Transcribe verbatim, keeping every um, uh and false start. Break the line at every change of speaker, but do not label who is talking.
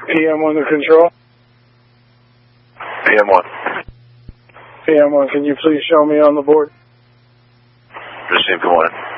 P M one to control.
P M one.
P M one, can you please show me on the board?
Received, good morning.